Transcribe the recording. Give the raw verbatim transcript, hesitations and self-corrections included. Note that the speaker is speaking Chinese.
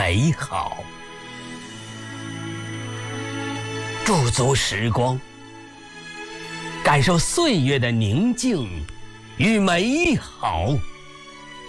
美好。驻足时光，感受岁月的宁静与美好。